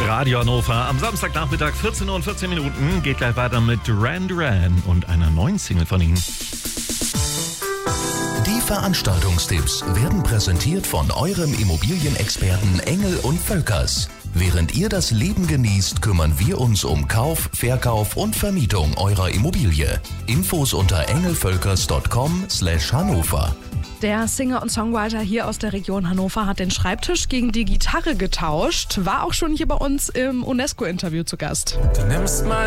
Radio Hannover. Am Samstagnachmittag 14 Uhr und 14 Minuten geht gleich weiter mit Duran Duran und einer neuen Single von ihnen. Die Veranstaltungstipps werden präsentiert von eurem Immobilienexperten Engel und Völkers. Während ihr das Leben genießt, kümmern wir uns um Kauf, Verkauf und Vermietung eurer Immobilie. Infos unter engelvölkers.com/Hannover. Der Singer und Songwriter hier aus der Region Hannover hat den Schreibtisch gegen die Gitarre getauscht, war auch schon hier bei uns im UNESCO-Interview zu Gast. Du nimmst mein